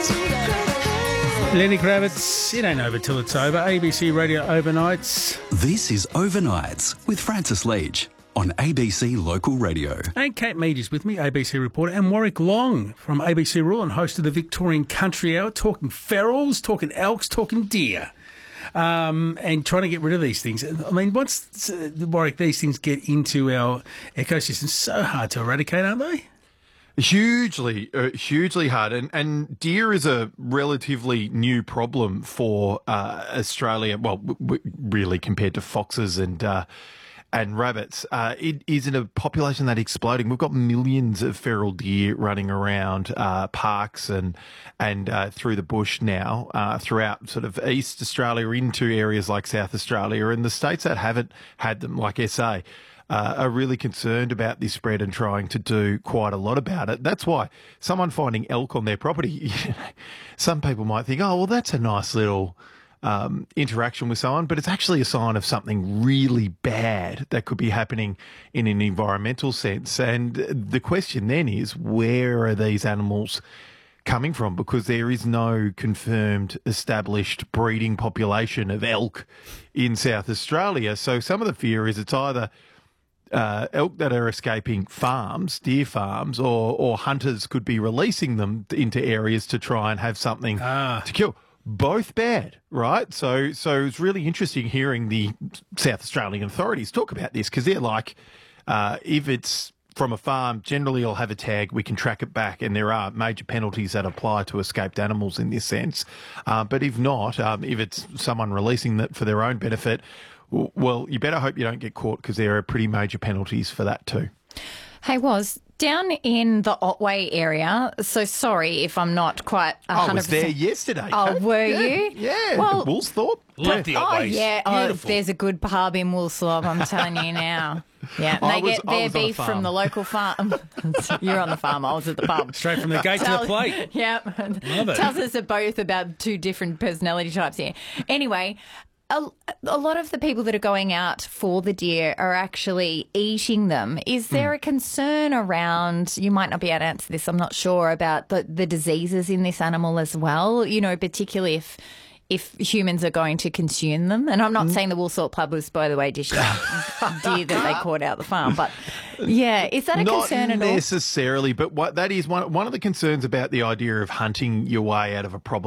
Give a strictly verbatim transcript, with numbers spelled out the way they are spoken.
Lenny Kravitz, it ain't over till it's over. A B C Radio Overnights. This is Overnights with Francis Leach on A B C Local Radio. And Kate Mead is with me, A B C reporter, and Warwick Long from A B C Rural and host of the Victorian Country Hour, talking ferals, talking elks, talking deer, um, and trying to get rid of these things. I mean, once, uh, Warwick, these things get into our ecosystem, so hard to eradicate, aren't they? Hugely, uh, hugely hard. And, and deer is a relatively new problem for uh, Australia, well, w- w- really compared to foxes and uh, and rabbits. Uh, it is in a population that's exploding. We've got millions of feral deer running around uh, parks and and uh, through the bush now, uh, throughout sort of East Australia into areas like South Australia. And the states that haven't had them, like S A, Uh, are really concerned about this spread and trying to do quite a lot about it. That's why someone finding elk on their property, some people might think, oh, well, that's a nice little um, interaction with someone, but it's actually a sign of something really bad that could be happening in an environmental sense. And the question then is, where are these animals coming from? Because there is no confirmed established breeding population of elk in South Australia. So some of the fear is it's either Uh, elk that are escaping farms, deer farms, or or hunters could be releasing them into areas to try and have something Ah. to kill. Both bad, right? So so it's really interesting hearing the South Australian authorities talk about this, because they're like, uh, if it's from a farm, generally you'll have a tag, we can track it back, and there are major penalties that apply to escaped animals in this sense. Uh, but if not, um, if it's someone releasing that for their own benefit, well, you better hope you don't get caught, because there are pretty major penalties for that too. Hey, Was, down in the Otway area, so sorry if I'm not quite one hundred percent. I was there yesterday. Oh, Kate. were yeah, you? Yeah, Well, Woolsthorpe. Love the Oh, Otways. yeah. Oh, Beautiful. there's a good pub in Woolsthorpe, I'm telling you now. Yeah, and I they was- get I their was on a beef farm. from the local farm. You're on the farm, I was at the pub. Straight from the gate to Tell- the plate. Yeah. Love it. Tells us both about two different personality types here. Anyway, a, a lot of the people that are going out for the deer are actually eating them. Is there a concern around, you might not be able to answer this, I'm not sure, about the, the diseases in this animal as well, you know, particularly if if humans are going to consume them? And I'm not saying the Woolsthorpe pub was, by the way, dishing out deer that they caught out the farm, but yeah, is that a Not concern at all? necessarily, but what that is one one of the concerns about the idea of hunting your way out of a problem